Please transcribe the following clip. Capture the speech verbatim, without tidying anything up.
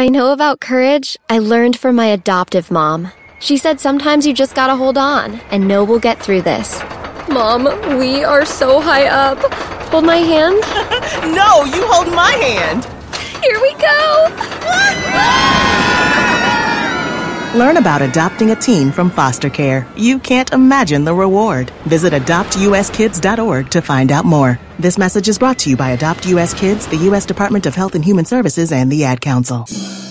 I know about courage, I learned from my adoptive mom. She said sometimes you just gotta hold on and know we'll get through this. Mom, we are so high up. Hold my hand? No, you hold my hand. Here we go. Learn about adopting a teen from foster care. You can't imagine the reward. Visit adopt u s kids dot org to find out more. This message is brought to you by Adopt U S Kids, the U S Department of Health and Human Services, and the Ad Council.